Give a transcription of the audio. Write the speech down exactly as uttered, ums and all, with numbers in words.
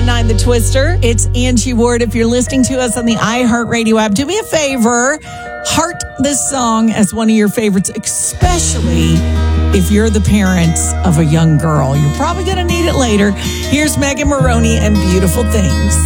nine The Twister. It's Angie Ward. If you're listening to us on the iHeartRadio app, do me a favor. Heart this song as one of your favorites, especially if you're the parents of a young girl. You're probably going to need it later. Here's Megan Maroney and Beautiful Things.